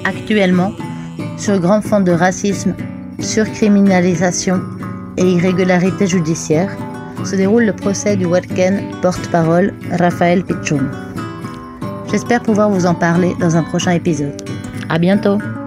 Actuellement, sur grand fond de racisme, surcriminalisation et irrégularité judiciaire, se déroule le procès du Walken porte-parole Raphaël Pichum. J'espère pouvoir vous en parler dans un prochain épisode. À bientôt!